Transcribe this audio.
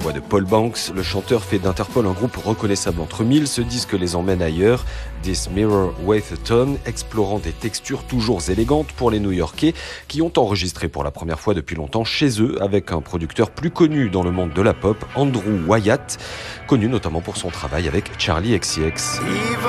voix de Paul Banks, le chanteur fait d'Interpol un groupe reconnaissable entre mille. Ce disque les emmène ailleurs. This Mirror Weighs a Ton, explorant des textures toujours élégantes pour les New-Yorkais qui ont enregistré pour la première fois depuis longtemps chez eux avec un producteur plus connu dans le monde de la pop, Andrew Wyatt, connu notamment pour son travail avec Charli XCX.